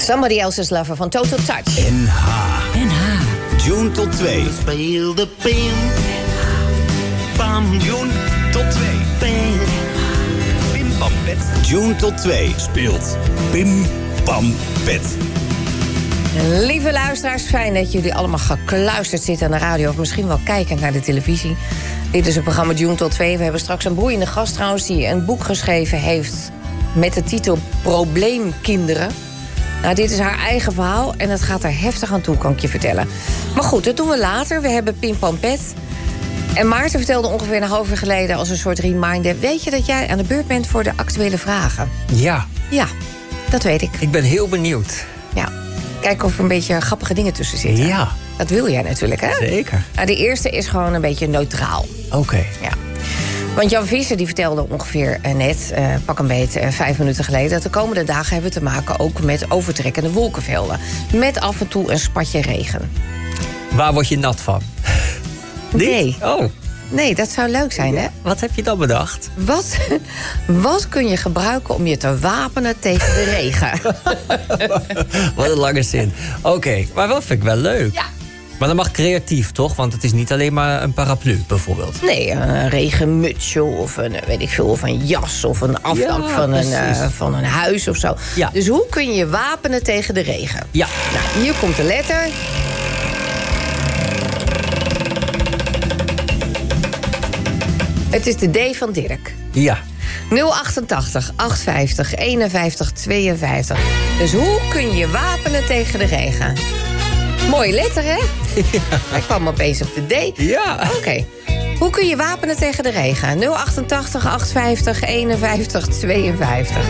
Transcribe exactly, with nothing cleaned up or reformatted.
Somebody Else's Lover van Total Touch. N H. N H. June tot twee. We speelden Pim. Pam. June tot twee. Pim. Pim Pam Pet. June tot twee speelt Pim Pam Pet. Lieve luisteraars, fijn dat jullie allemaal gekluisterd zitten aan de radio... of misschien wel kijkend naar de televisie. Dit is het programma June tot twee. We hebben straks een boeiende gast trouwens... die een boek geschreven heeft met de titel Probleemkinderen. Nou, dit is haar eigen verhaal en het gaat er heftig aan toe, kan ik je vertellen. Maar goed, dat doen we later. We hebben Pim Pam Pet. En Maarten vertelde ongeveer een half uur geleden als een soort reminder... weet je dat jij aan de beurt bent voor de actuele vragen? Ja. Ja, dat weet ik. Ik ben heel benieuwd. Ja. Kijken of er een beetje grappige dingen tussen zitten. Ja. Dat wil jij natuurlijk, hè? Zeker. Nou, de eerste is gewoon een beetje neutraal. Oké. Okay. Ja. Want Jan Visser die vertelde ongeveer uh, net, uh, pak een beet, uh, vijf minuten geleden... dat de komende dagen hebben we te maken ook met overtrekkende wolkenvelden. Met af en toe een spatje regen. Waar word je nat van? Nee. Oh. Nee, dat zou leuk zijn, ja. hè? Wat heb je dan bedacht? Wat, wat kun je gebruiken om je te wapenen tegen de regen? Wat een lange zin. Oké, okay, maar dat vind ik wel leuk. Ja. Maar dat mag creatief, toch? Want het is niet alleen maar een paraplu, bijvoorbeeld. Nee, een regenmutsje of een, weet ik veel, of een jas... of een afdak ja, van, een, uh, van een huis of zo. Ja. Dus hoe kun je je wapenen tegen de regen? Ja. Nou, hier komt de letter. Het is de D van Dirk. Ja. nul achtentachtig, achthonderdvijftig, eenenvijftig, tweeënvijftig. Dus hoe kun je je wapenen tegen de regen? Mooie letter, hè? Ja. Hij kwam opeens op de D. Ja. Oké. Okay. Hoe kun je wapenen tegen de regen? nul achtentachtig, achthonderdvijftig, eenenvijftig, tweeënvijftig.